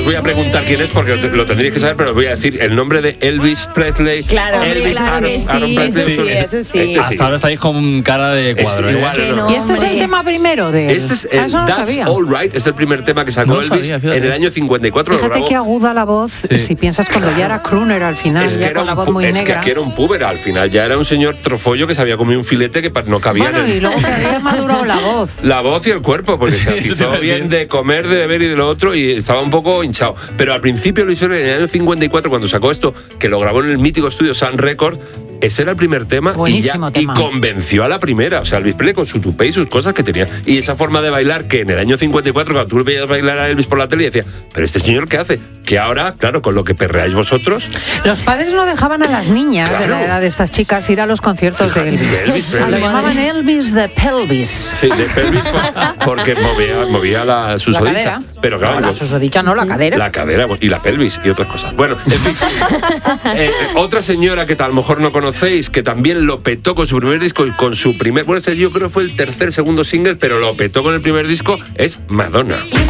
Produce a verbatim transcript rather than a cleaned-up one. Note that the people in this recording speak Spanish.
os voy a preguntar quién es porque lo tendréis que saber, pero os voy a decir el nombre de Elvis Presley. Claro, Elvis claro Aaron, que sí, Aaron Presley. sí, eso sí. Este sí. Hasta ahora estáis con cara de cuadro. Es ¿eh? igual, Que ¿no? no, Y este es el hombre. tema primero de él. Este es Ah, el eso no lo That's sabía. All Right, es el primer tema que sacó No lo Elvis sabía, fíjate. en el año cincuenta y cuatro. Fíjate lo grabó. qué aguda la voz, Sí. si piensas cuando ya era crooner al final, Es que, ya era con la un, voz pu- muy es que negra. aquí era un puber, al final ya era un señor trofollo que se había comido un filete que pa- no cabía Bueno, en el- y luego que había madurado la voz. La voz y el cuerpo, porque Sí, se eso te atizó iba a bien decir. de comer, de beber y de lo otro, y estaba un poco hinchado. Pero al principio lo hicieron en el año cincuenta y cuatro, cuando sacó esto, que lo grabó en el mítico estudio Sun Record. Ese era el primer tema y, ya, Buenísimo y tema. convenció a la primera. O sea, Elvis Presley con su tupé y sus cosas que tenía. Y esa forma de bailar que en el año cincuenta y cuatro, cuando tú le veías bailar a Elvis por la tele, y decía, pero este señor, ¿qué hace? Que ahora, claro, con lo que perreáis vosotros... Los padres no dejaban a las niñas de Claro. la edad de estas chicas ir a los conciertos Fíjate, de Elvis. de Elvis Presley. Lo llamaban Elvis de pelvis. Sí, de pelvis, porque movía, movía la susodicha. cadera. Pero claro, No, la lo- susodicha no, la cadera. La cadera y la pelvis y otras cosas. Bueno, en fin. Eh, otra señora que a lo mejor no conocéis, que también lo petó con su primer disco y con su primer... Bueno, este yo creo que fue el tercer, segundo single, pero lo petó con el primer disco, es Madonna.